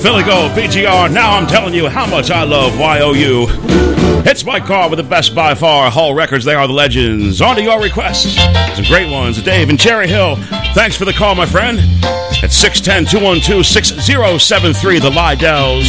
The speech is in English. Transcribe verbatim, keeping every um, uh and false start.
Philly Gold, B G R. Now I'm telling you how much I love Y O U. It's my car with the best by far. Hull Records, they are the legends. On to your requests. Some great ones. Dave in Cherry Hill. Thanks for the call, my friend. At six one zero, two one two, six zero seven three, the Lydells.